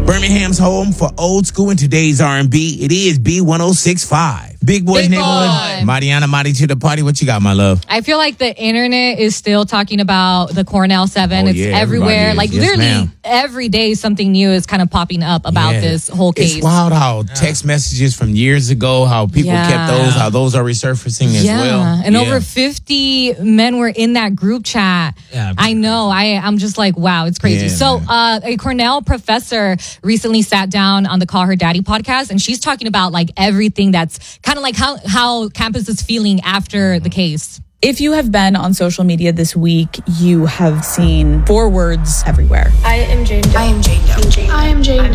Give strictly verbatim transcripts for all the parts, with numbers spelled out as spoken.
Birmingham's home for old school and today's R and B. It is B one oh six point five. Big Boys Big Neighborhood. Boy. Mariana Mari to the party. What you got, my love? I feel like the internet is still talking about the Cornell seven. Oh, it's yeah, everywhere. everybody Like is. Yes, literally ma'am. every day something new is kind of popping up about Yeah. this whole case. It's wild how text messages from years ago, how people Yeah. kept those, how those are resurfacing as yeah. well. And Yeah. over fifty men were in that group chat. Yeah, I know. I, I'm just like, wow, it's crazy. Yeah, so man. uh, a Cornell professor recently sat down on the Call Her Daddy podcast, and she's talking about like everything that's kind of like how, how campus is feeling after the case. If you have been on social media this week, you have seen four words everywhere. I am Jane Doe. I am Jane Doe. I am Jane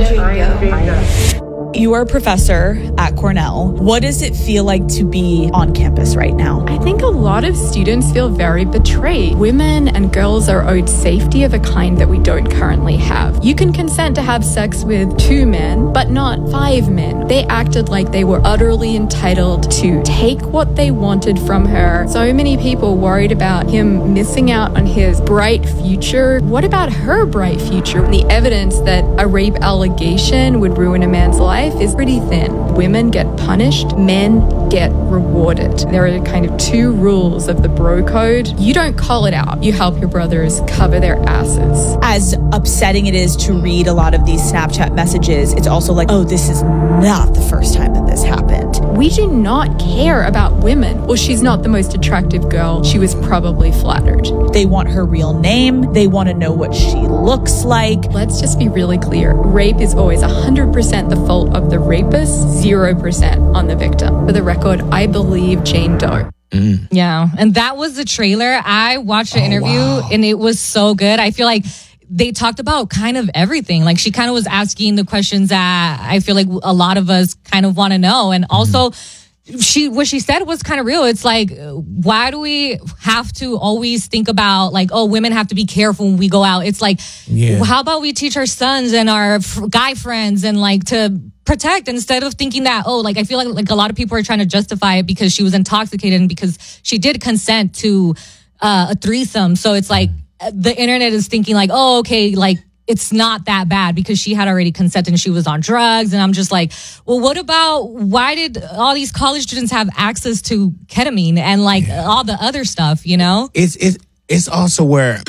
Doe. You are a professor at Cornell. What does it feel like to be on campus right now? I think a lot of students feel very betrayed. Women and girls are owed safety of a kind that we don't currently have. You can consent to have sex with two men, but not five men. They acted like they were utterly entitled to take what they wanted from her. So many people worried about him missing out on his bright future. What about her bright future? The evidence that a rape allegation would ruin a man's life is pretty thin. Women get punished, men get rewarded. There are kind of two rules of the bro code. You don't call it out. You help your brothers cover their asses. As upsetting it is to read a lot of these Snapchat messages, it's also like, oh, this is not the first time that this happened. We do not care about women. Well, she's not the most attractive girl. She was probably flattered. They want her real name. They want to know what she looks like. Let's just be really clear. Rape is always one hundred percent the fault of the rapist, zero percent on the victim. For the record, I believe Jane Doe. Mm. Yeah. And that was the trailer. I watched the Oh, interview wow. and it was so good. I feel like they talked about kind of everything. Like she kind of was asking the questions that I feel like a lot of us kind of want to know. And also, she what she said was kind of real. It's like, why do we have to always think about like, oh, women have to be careful when we go out? It's like, Yeah. how about we teach our sons and our f- guy friends and like to protect instead of thinking that, oh, like I feel like like a lot of people are trying to justify it because she was intoxicated and because she did consent to uh, a threesome. So it's like the internet is thinking like, oh, okay, like it's not that bad because she had already consented and she was on drugs. And I'm just like, well, what about why did all these college students have access to ketamine and like all the other stuff, you know? It's, it's, it's also where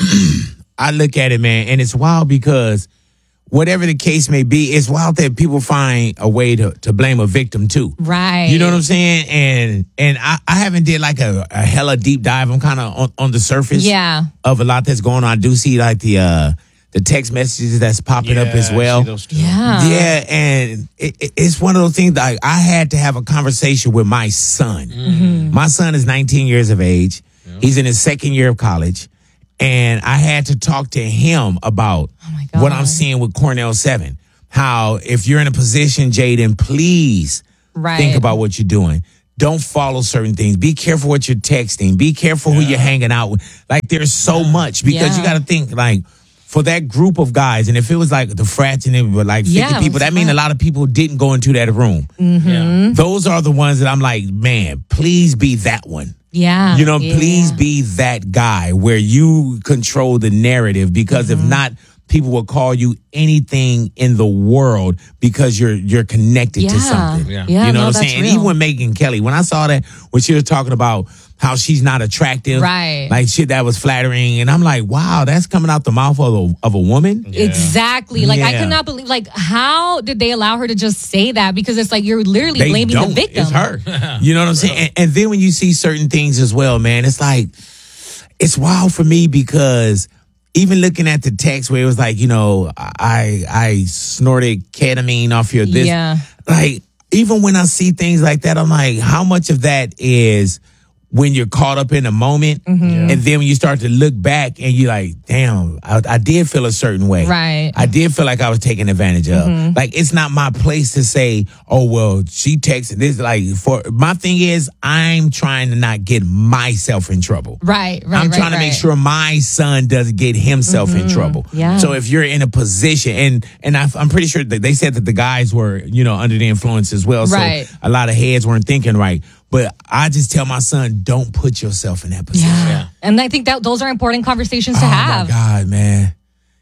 I look at it, man, and it's wild because whatever the case may be, it's wild that people find a way to, to blame a victim too. Right. You know what I'm saying? And and I, I haven't did like a, a hella deep dive. I'm kind of on, on the surface Yeah. of a lot that's going on. I do see like the uh, the text messages that's popping up as well. Yeah. Yeah, and it, it, it's one of those things that I, I had to have a conversation with my son. Mm-hmm. My son is nineteen years of age. He's in his second year of college. And I had to talk to him about Oh my God. what I'm seeing with Cornell seven. How if you're in a position, Jaden, please Right. think about what you're doing. Don't follow certain things. Be careful what you're texting. Be careful who you're hanging out with. Like there's so much because you Yeah. got to think like for that group of guys, and if it was like the frats and it was like fifty Yeah, it people, was that means a frat. lot of people didn't go into that room. Yeah. Those are the ones that I'm like, man, please be that one. Yeah. You know, yeah. please be that guy where you control the narrative because if not, people will call you anything in the world because you're you're connected to Yeah. something. Yeah. Yeah, you know no, what I'm that's saying? And real. even with Megan Kelly, when I saw that, when she was talking about how she's not attractive, Right. like shit that was flattering, and I'm like, wow, that's coming out the mouth of a, of a woman. Yeah. Exactly. Like I Yeah. could not believe. Like how did they allow her to just say that? Because it's like you're literally They blaming don't. the victim. It's her. You know what I'm saying? And, and then when you see certain things as well, man, it's like, it's wild for me because even looking at the text where it was like, you know, I I snorted ketamine off your this. Yeah. Like, even when I see things like that, I'm like, how much of that is when you're caught up in the moment, Mm-hmm. and then when you start to look back and you're like, damn, I, I did feel a certain way. Right. I did feel like I was taken advantage of. Mm-hmm. Like, it's not my place to say, oh, well, she texted this. Like, for my thing is, I'm trying to not get myself in trouble. Right. Right. I'm right, trying to make right. sure my son doesn't get himself in trouble. Yeah. So if you're in a position, and and I, I'm pretty sure that they said that the guys were, you know, under the influence as well. Right. So a lot of heads weren't thinking right. But I just tell my son, don't put yourself in that position. Yeah. Yeah. And I think that those are important conversations to Oh have. my God, man.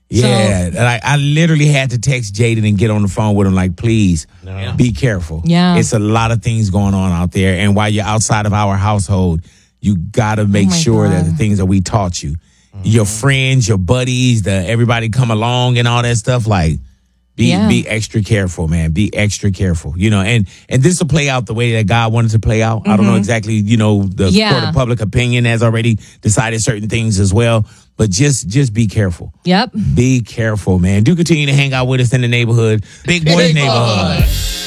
Yeah, like I literally had to text Jaden and get on the phone with him, like, please be careful. Yeah. It's a lot of things going on out there. And while you're outside of our household, you got to make Oh my sure God. that the things that we taught you, your friends, your buddies, the everybody come along and all that stuff, like, be Yeah. be extra careful, man. Be extra careful. You know, and and this will play out the way that God wanted to play out. I don't know exactly, you know, the Yeah. court of public opinion has already decided certain things as well. But just just be careful. Yep. Be careful, man. Do continue to hang out with us in the neighborhood. Big Boys Big Neighborhood. Boy.